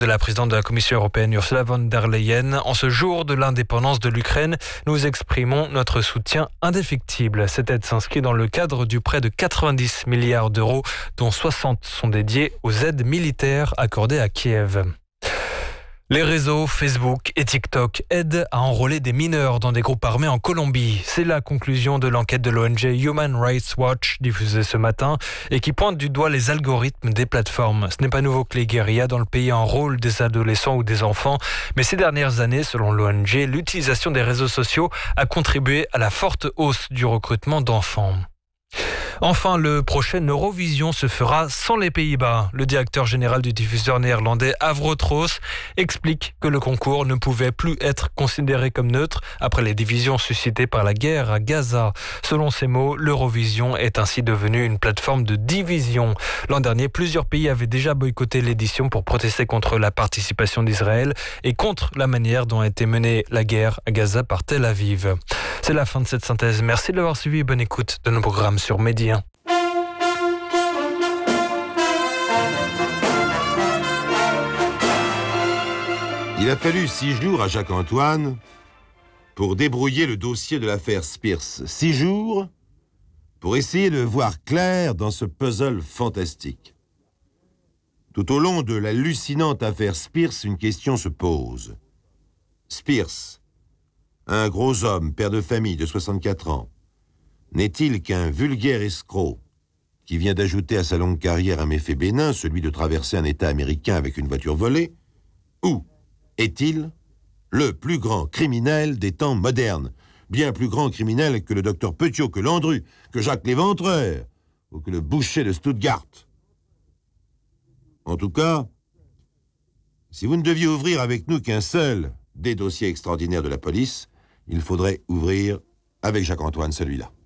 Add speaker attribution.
Speaker 1: De la présidente de la Commission européenne Ursula von der Leyen. En ce jour de l'indépendance de l'Ukraine, nous exprimons notre soutien indéfectible. Cette aide s'inscrit dans le cadre du prêt de 90 milliards d'euros, dont 60 sont dédiés aux aides militaires accordées à Kiev. Les réseaux Facebook et TikTok aident à enrôler des mineurs dans des groupes armés en Colombie. C'est la conclusion de l'enquête de l'ONG Human Rights Watch diffusée ce matin et qui pointe du doigt les algorithmes des plateformes. Ce n'est pas nouveau que les guérillas dans le pays enrôlent des adolescents ou des enfants, mais ces dernières années, selon l'ONG, l'utilisation des réseaux sociaux a contribué à la forte hausse du recrutement d'enfants. Enfin, le prochain Eurovision se fera sans les Pays-Bas. Le directeur général du diffuseur néerlandais Avrotros explique que le concours ne pouvait plus être considéré comme neutre après les divisions suscitées par la guerre à Gaza. Selon ses mots, l'Eurovision est ainsi devenue une plateforme de division. L'an dernier, plusieurs pays avaient déjà boycotté l'édition pour protester contre la participation d'Israël et contre la manière dont a été menée la guerre à Gaza par Tel Aviv. C'est la fin de cette synthèse. Merci de l'avoir suivi et bonne écoute de nos programmes sur Medi 1.
Speaker 2: Il a fallu 6 jours à Jacques-Antoine pour débrouiller le dossier de l'affaire Spears. 6 jours pour essayer de voir clair dans ce puzzle fantastique. Tout au long de l'hallucinante affaire Spears, une question se pose. Spears, un gros homme, père de famille de 64 ans, n'est-il qu'un vulgaire escroc qui vient d'ajouter à sa longue carrière un méfait bénin, celui de traverser un État américain avec une voiture volée, ou est-il le plus grand criminel des temps modernes, bien plus grand criminel que le docteur Petiot, que Landru, que Jacques l'Éventreur, ou que le boucher de Stuttgart? En tout cas, si vous ne deviez ouvrir avec nous qu'un seul des dossiers extraordinaires de la police, il faudrait ouvrir avec Jacques-Antoine celui-là.